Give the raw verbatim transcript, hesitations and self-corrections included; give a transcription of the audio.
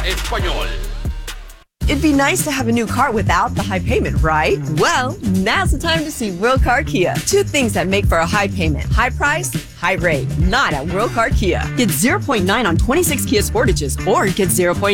Español. It'd be nice to have a new car without the high payment, right? Well, now's the time to see World Car Kia. Two things that make for a high payment. High price, high rate. Not at World Car Kia. Get zero point nine on twenty-six Kia Sportages or get zero point